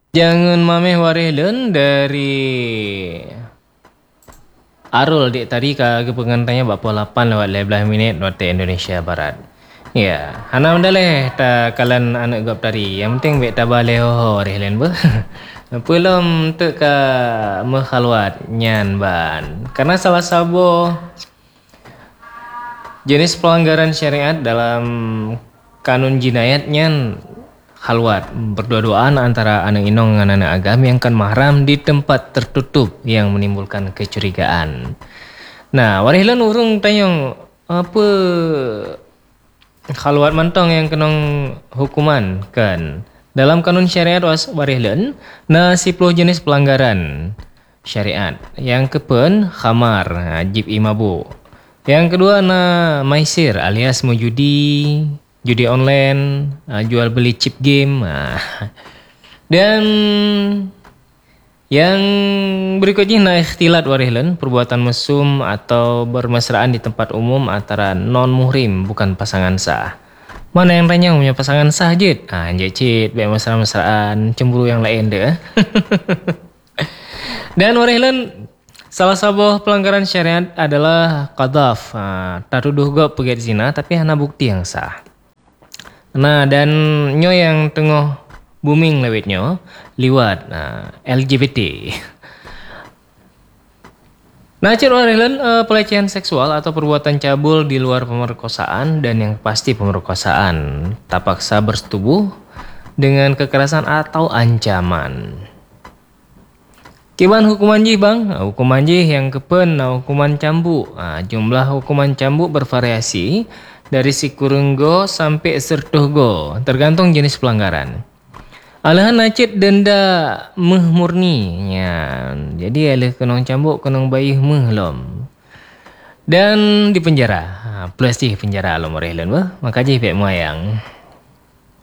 Jangan mameh warehlen dari Arul dik tadi ke pengantanya bapa 8 lewat 15 minit waktu Indonesia Barat. Ya, hana unda leh ta kalan anak gap tadi. Yang penting bek tabah leh ho rehlen be. Pelum tu ka mekhalwat nyan ban. Karena salah sabo jenis pelanggaran syariat dalam kanun jinayat nyan khalwat berdua-duaan antara anak inong dengan anak agam yang kan mahram di tempat tertutup yang menimbulkan kecurigaan. Nah, warihlan urung tanyong apa khalwat mantong yang kenong hukuman kan. Dalam kanun syariat warihlan na 10 jenis pelanggaran syariat. Yang kepen khamar, jib imabu. Yang kedua na maisir alias judi online, jual beli chip game. Dan yang berikutnya na ikhtilat warihlan, perbuatan mesum atau bermesraan di tempat umum antara non muhrim bukan pasangan sah. Mana yang tanya punya pasangan sah jit? Anjay cit, biar mesra-mesraan, cemburu yang lain deh. Dan warihlan salah satu pelanggaran syariat adalah qadhaf. Tak tuduh gak pegat zina tapi hanya bukti yang sah. Nah, dan nyo yang tengah booming lewatnya liwat LGBT. Nah, warihlan pelecehan seksual atau perbuatan cabul di luar pemerkosaan dan yang pasti pemerkosaan tak paksa bersetubuh dengan kekerasan atau ancaman. Kiban hukuman jih bang, hukuman jih yang kepen hukuman cambuk. Jumlah hukuman cambuk bervariasi dari sikurenggo sampai sertuhgo, tergantung jenis pelanggaran. Alahan nacit denda meh murni. Ya, jadi alih kenong cambuk kenong bayih meh lom. Dan di penjara. Plus di penjara lom warihlan bah, maka jih pek moyang.